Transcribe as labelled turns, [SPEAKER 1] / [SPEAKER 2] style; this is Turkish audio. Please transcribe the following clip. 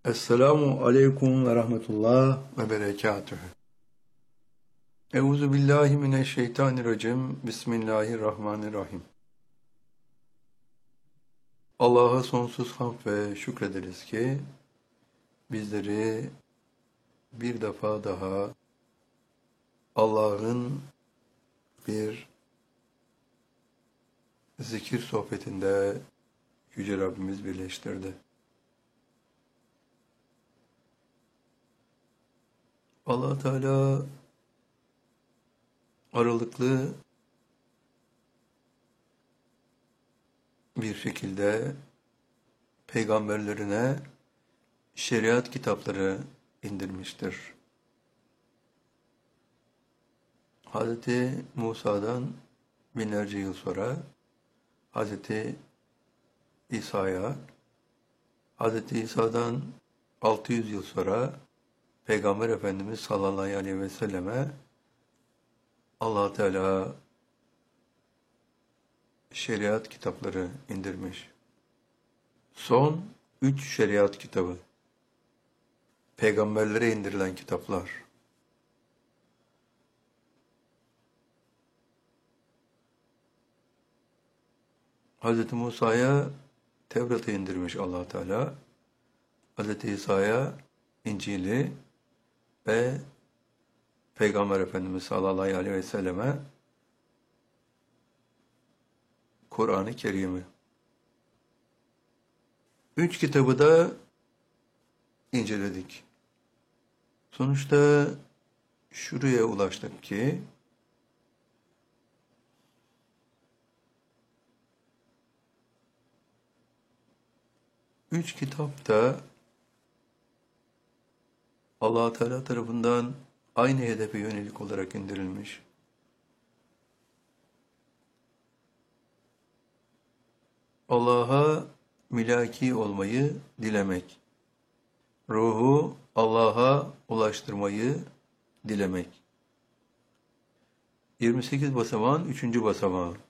[SPEAKER 1] Esselamu aleyküm ve rahmetullah ve berekatühü. Euzu billahi mineşşeytanirracim. Bismillahirrahmanirrahim. Allah'a sonsuz hamd ve şükrederiz ki bizleri bir defa daha Allah'ın bir zikir sohbetinde Yüce Rabbimiz birleştirdi. Allah Teala aralıklı bir şekilde peygamberlerine şeriat kitapları indirmiştir. Hz. Musa'dan binlerce yıl sonra Hz. İsa'ya, Hz. İsa'dan 600 yıl sonra Peygamber Efendimiz sallallahu aleyhi ve selleme Allah Teala şeriat kitapları indirmiş. Son 3 şeriat kitabı, peygamberlere indirilen kitaplar. Hz. Musa'ya Tevrat'ı indirmiş Allah Teala, Hz. İsa'ya İncil'i ve Peygamber Efendimiz sallallahu aleyhi ve selleme Kur'an-ı Kerim'i. 3 kitabı da inceledik. Sonuçta şuraya ulaştık ki üç kitap da Allah Teala tarafından aynı hedefe yönelik olarak indirilmiş. Allah'a milaki olmayı dilemek. Ruhu Allah'a ulaştırmayı dilemek. 28 basamağın 3. basamağı.